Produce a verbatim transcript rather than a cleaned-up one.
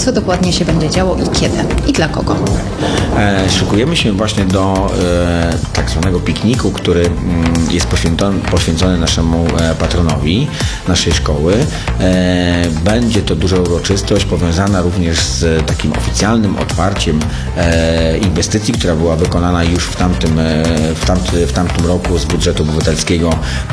co dokładnie się będzie działo i kiedy i dla kogo? E, szykujemy się właśnie do e, tak zwanego pikniku, który mm, jest poświęcony, poświęcony naszemu e, patronowi naszej szkoły. E, będzie to duża uroczystość powiązana również z takim oficjalnym otwarciem e, inwestycji, która była wykonana już w tamtym, e, w, tamty, w tamtym roku z budżetu obywatelskiego